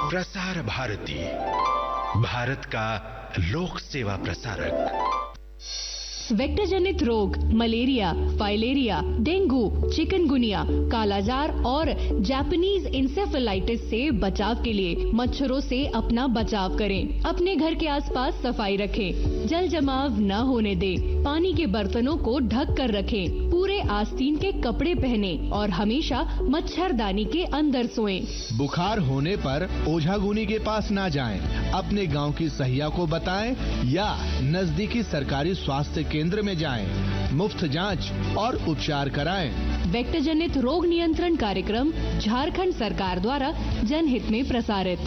प्रसार भारती, भारत का लोक सेवा प्रसारक। वेक्टर जनित रोग, मलेरिया, फाइलेरिया, डेंगू, चिकनगुनिया, कालाजार और जापानीज इंसेफेलाइटिस से बचाव के लिए मच्छरों से अपना बचाव करें। अपने घर के आसपास सफाई रखें, जल जमाव न होने दें, पानी के बर्तनों को ढक कर रखें, पूरे आस्तीन के कपड़े पहने और हमेशा मच्छरदानी के अंदर सोएं। बुखार होने पर ओझागुनी के पास ना जाएं, अपने गांव की सहिया को बताएं या नजदीकी सरकारी स्वास्थ्य केंद्र में जाएं, मुफ्त जांच और उपचार कराएं। वेक्टर जनित रोग नियंत्रण कार्यक्रम झारखंड सरकार द्वारा जनहित में प्रसारित।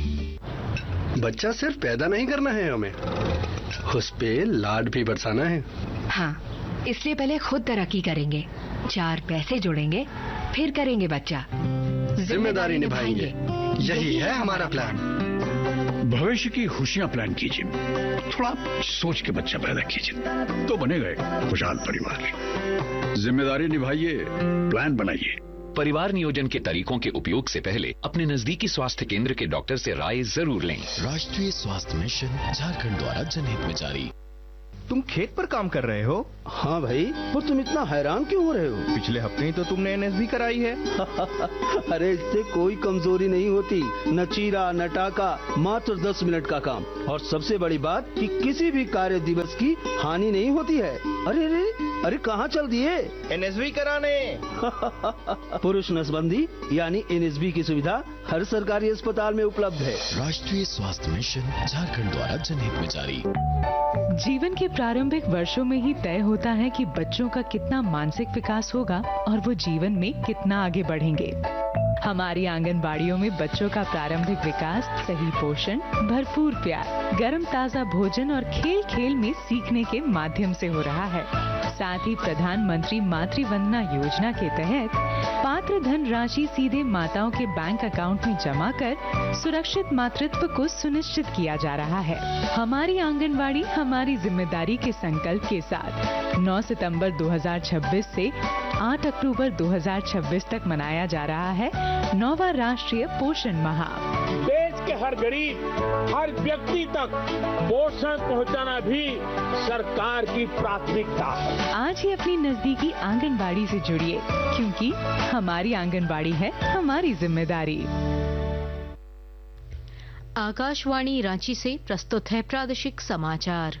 बच्चा सिर्फ पैदा नहीं करना है हमें, उस पे लाड भी बरसाना है। हाँ, इसलिए पहले खुद तरक्की करेंगे, 4 पैसे जोड़ेंगे, फिर करेंगे बच्चा। जिम्मेदारी निभाएंगे, यही है हमारा प्लान। भविष्य की खुशियां प्लान कीजिए, थोड़ा सोच के बच्चा पैदा कीजिए, तो बनेगा एक खुशहाल परिवार। जिम्मेदारी निभाइए, प्लान बनाइए। परिवार नियोजन के तरीकों के उपयोग से पहले अपने नजदीकी स्वास्थ्य केंद्र के डॉक्टर से राय जरूर लें। राष्ट्रीय स्वास्थ्य मिशन, झारखंड द्वारा जनहित में जारी। तुम खेत पर काम कर रहे हो? हाँ भाई, और तुम इतना हैरान क्यों हो रहे हो? पिछले हफ्ते ही तो तुमने एनएसबी कराई है। अरे इससे कोई कमजोरी नहीं होती, न चीरा न टाका, मात्र 10 मिनट का काम। और सबसे बड़ी बात कि किसी भी कार्य दिवस की हानि नहीं होती है। अरे अरे अरे कहाँ चल दिए? एनएसबी कराने। पुरुष नसबंदी यानी एनएसबी की सुविधा हर सरकारी अस्पताल में उपलब्ध है। राष्ट्रीय स्वास्थ्य मिशन, झारखंड द्वारा जनहित में जारी। जीवन के प्रारंभिक वर्षों में ही तय होता है कि बच्चों का कितना मानसिक विकास होगा और वो जीवन में कितना आगे बढ़ेंगे। हमारी आंगनबाड़ियों में बच्चों का प्रारंभिक विकास सही पोषण, भरपूर प्यार, गर्म ताजा भोजन और खेल खेल में सीखने के माध्यम से हो रहा है। साथ ही प्रधानमंत्री मातृ वंदना योजना के तहत पात्र धन राशि सीधे माताओं के बैंक अकाउंट में जमा कर सुरक्षित मातृत्व को सुनिश्चित किया जा रहा है। हमारी आंगनबाड़ी हमारी जिम्मेदारी के संकल्प के साथ 9 सितंबर 2026 से 8 अक्टूबर 2026 तक मनाया जा रहा है 9वां राष्ट्रीय पोषण माह। देश के हर गरीब, हर व्यक्ति तक पोषण पहुंचाना भी सरकार की प्राथमिकता है। आज ही अपनी नजदीकी आंगनबाड़ी से जुड़िए, क्योंकि हमारी आंगनबाड़ी है हमारी जिम्मेदारी। आकाशवाणी रांची से प्रस्तुत है प्रादेशिक समाचार।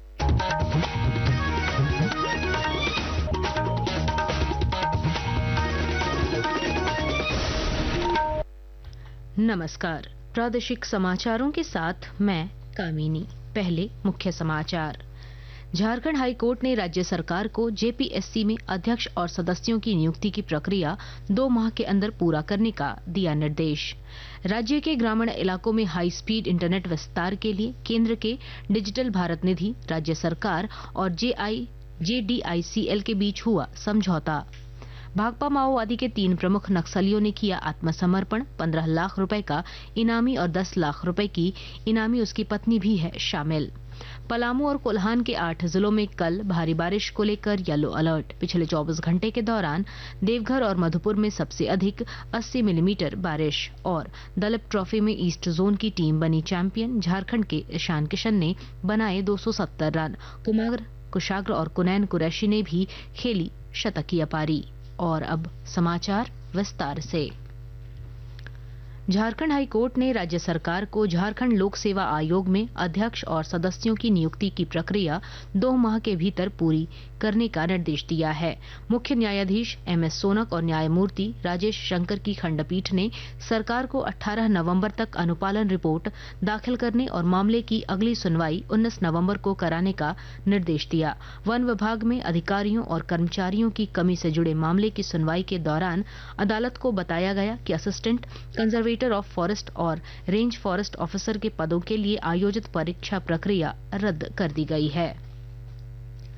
नमस्कार, प्रादेशिक समाचारों के साथ मैं कामिनी। पहले मुख्य समाचार। झारखंड हाई कोर्ट ने राज्य सरकार को जेपीएससी में अध्यक्ष और सदस्यों की नियुक्ति की प्रक्रिया 2 माह के अंदर पूरा करने का दिया निर्देश। राज्य के ग्रामीण इलाकों में हाई स्पीड इंटरनेट विस्तार के लिए केंद्र के डिजिटल भारत निधि, राज्य सरकार और जेडीआईसीएल के बीच हुआ समझौता। भाकपा माओवादी के 3 प्रमुख नक्सलियों ने किया आत्मसमर्पण। 15 लाख रुपए का इनामी और 10 लाख रुपए की इनामी उसकी पत्नी भी है शामिल। पलामू और कोल्हान के 8 जिलों में कल भारी बारिश को लेकर येलो अलर्ट। पिछले 24 घंटे के दौरान देवघर और मधुपुर में सबसे अधिक 80 मिलीमीटर बारिश। और दलीप ट्रॉफी में ईस्ट जोन की टीम बनी चैंपियन। झारखंड के ईशान किशन ने बनाए 270 रन। कुमार कुशाग्र और कुनैन कुरैशी ने भी खेली शतकीय पारी। और अब समाचार विस्तार से। झारखंड हाई कोर्ट ने राज्य सरकार को झारखंड लोक सेवा आयोग में अध्यक्ष और सदस्यों की नियुक्ति की प्रक्रिया 2 माह के भीतर पूरी करने का निर्देश दिया है। मुख्य न्यायाधीश एमएस सोनक और न्यायमूर्ति राजेश शंकर की खंडपीठ ने सरकार को 18 नवंबर तक अनुपालन रिपोर्ट दाखिल करने और मामले की अगली सुनवाई 19 नवंबर को कराने का निर्देश दिया। वन विभाग में अधिकारियों और कर्मचारियों की कमी से जुड़े मामले की सुनवाई के दौरान अदालत को बताया गया कि असिस्टेंट कंजर्वेटर ऑफ फॉरेस्ट और रेंज फॉरेस्ट ऑफिसर के पदों के लिए आयोजित परीक्षा प्रक्रिया रद्द कर दी गई है।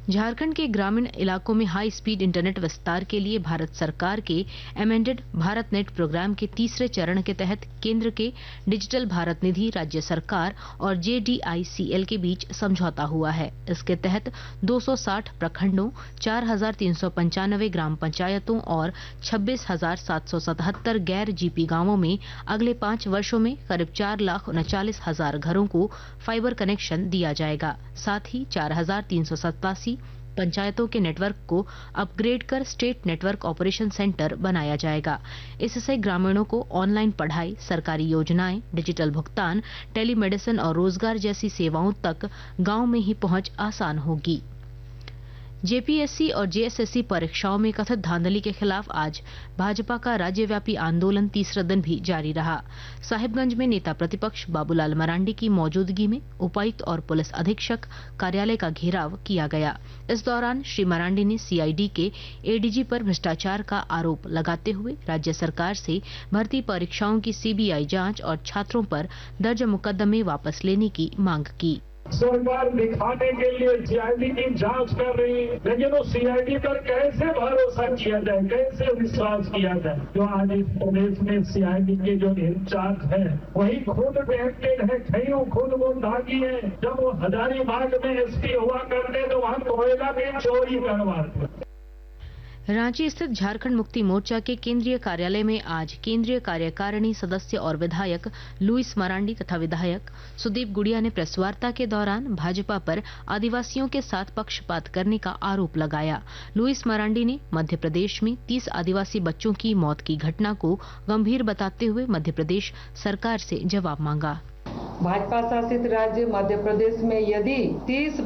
झारखंड के ग्रामीण इलाकों में हाई स्पीड इंटरनेट विस्तार के लिए भारत सरकार के एमेंडेड भारत नेट प्रोग्राम के तीसरे चरण के तहत केंद्र के डिजिटल भारत निधि, राज्य सरकार और JDICL के बीच समझौता हुआ है। इसके तहत 260 प्रखंडों, 4,395 ग्राम पंचायतों और 26,777 गैर GP गांवों में अगले 5 वर्षों में करीब 4,39,000 घरों को फाइबर कनेक्शन दिया जाएगा। साथ ही 4,387 पंचायतों के नेटवर्क को अपग्रेड कर स्टेट नेटवर्क ऑपरेशन सेंटर बनाया जाएगा। इससे ग्रामीणों को ऑनलाइन पढ़ाई, सरकारी योजनाएं, डिजिटल भुगतान, टेलीमेडिसिन और रोजगार जैसी सेवाओं तक गांव में ही पहुंच आसान होगी। JPSC और JSSC परीक्षाओं में कथित धांधली के खिलाफ आज भाजपा का राज्यव्यापी आंदोलन तीसरे दिन भी जारी रहा। साहिबगंज में नेता प्रतिपक्ष बाबूलाल मरांडी की मौजूदगी में उपायुक्त और पुलिस अधीक्षक कार्यालय का घेराव किया गया। इस दौरान श्री मरांडी ने CID के ADG पर भ्रष्टाचार का आरोप लगाते हुए राज्य सरकार से भर्ती परीक्षाओं की CBI जांच और छात्रों पर दर्ज मुकदमे वापस लेने की मांग की। सरकार दिखाने के लिए CID की जांच कर रही है, लेकिन उस CID पर कैसे भरोसा किया जाए, कैसे विश्वास किया जाए? जो आज इस प्रदेश में CID के जो इंचार्ज है वही खुद बैठे है, कहीं खुद वो दागी है। जब वो हजारीबाग में SP हुआ करते तो वहाँ कोयला की चोरी करवाते। रांची स्थित झारखंड मुक्ति मोर्चा के केंद्रीय कार्यालय में आज केंद्रीय कार्यकारिणी सदस्य और विधायक लुइस मरांडी तथा विधायक सुदीप गुड़िया ने प्रेस वार्ता के दौरान भाजपा पर आदिवासियों के साथ पक्षपात करने का आरोप लगाया। लुइस मरांडी ने मध्य प्रदेश में 30 आदिवासी बच्चों की मौत की घटना को गंभीर बताते हुए मध्य प्रदेश सरकार से जवाब मांगा। भाजपा शासित राज्य मध्य प्रदेश में यदि 30